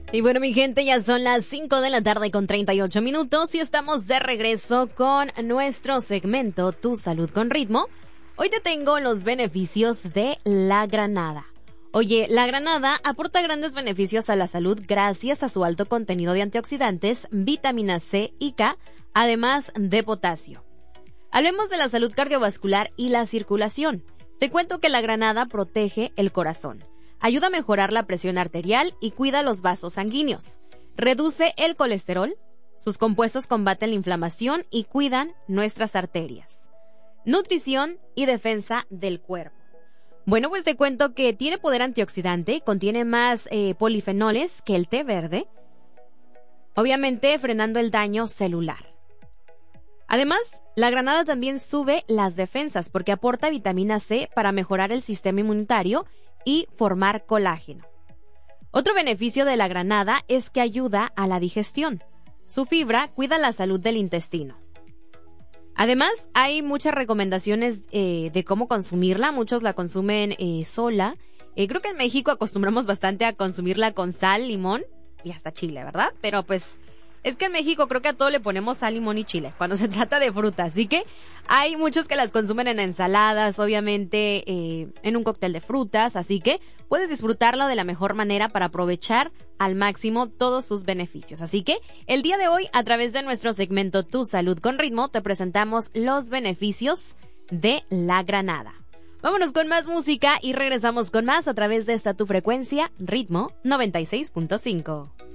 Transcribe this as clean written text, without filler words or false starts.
Y bueno, mi gente, ya son las 5 de la tarde con 38 minutos y estamos de regreso con nuestro segmento Tu Salud con Ritmo. Hoy te tengo los beneficios de la granada. Oye, la granada aporta grandes beneficios a la salud gracias a su alto contenido de antioxidantes, vitamina C y K, además de potasio. Hablemos de la salud cardiovascular y la circulación. Te cuento que la granada protege el corazón. Ayuda a mejorar la presión arterial y cuida los vasos sanguíneos. Reduce el colesterol. Sus compuestos combaten la inflamación y cuidan nuestras arterias. Nutrición y defensa del cuerpo. Bueno, pues te cuento que tiene poder antioxidante, contiene más polifenoles que el té verde, obviamente frenando el daño celular. Además, la granada también sube las defensas porque aporta vitamina C para mejorar el sistema inmunitario y formar colágeno. Otro beneficio de la granada es que ayuda a la digestión. Su fibra cuida la salud del intestino. Además, hay muchas recomendaciones de cómo consumirla. Muchos la consumen sola. Creo que en México acostumbramos bastante a consumirla con sal, limón y hasta chile, ¿verdad? Pero pues es que en México creo que a todo le ponemos sal, limón y chile cuando se trata de fruta. Así que hay muchos que las consumen en ensaladas, obviamente en un cóctel de frutas. Así que puedes disfrutarla de la mejor manera para aprovechar al máximo todos sus beneficios. Así que el día de hoy, a través de nuestro segmento Tu Salud con Ritmo, te presentamos los beneficios de la granada. Vámonos con más música y regresamos con más a través de esta tu frecuencia, Ritmo 96.5.